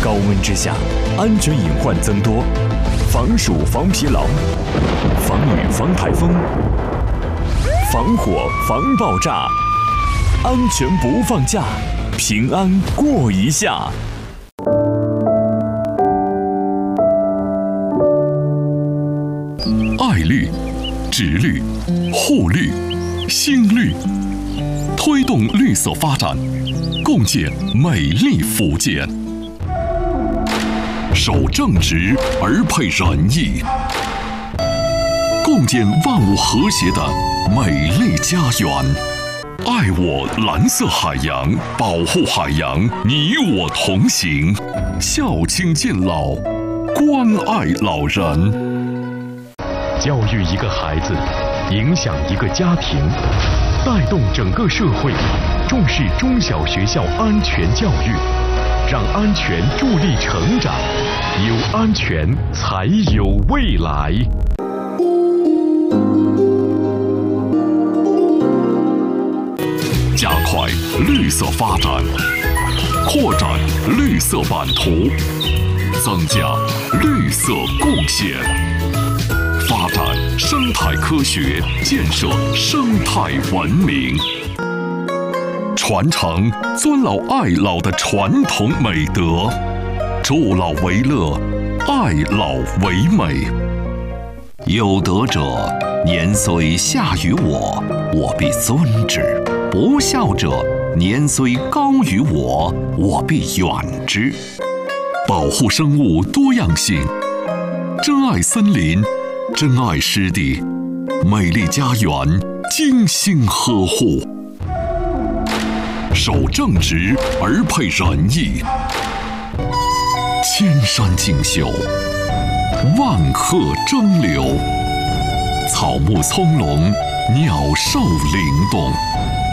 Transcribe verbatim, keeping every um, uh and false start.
高温之下，安全隐患增多，防暑防疲劳，防雨防台风，防火防爆炸，安全不放假，平安过一下。 爱绿、植绿、护绿、新绿，推动绿色发展，共建美丽福建。守正直而配仁义，共建万物和谐的美丽家园。爱我蓝色海洋，保护海洋，你我同行。孝亲敬老，关爱老人。 教育一个孩子，影响一个家庭，带动整个社会，重视中小学校安全教育，让安全助力成长，有安全才有未来。 加快绿色发展，扩展绿色版图，增加绿色贡献，发展生态科学，建设生态文明，传承尊老爱老的传统美德，助老为乐，爱老为美。有德者，年虽下于我，我必尊之；不孝者，年虽高于我，我必远之。保护生物多样性，珍爱森林，珍爱湿地，美丽家园精心呵护。守正直而配仁义，千山竞秀，万壑争流，草木葱茏，鸟兽灵动，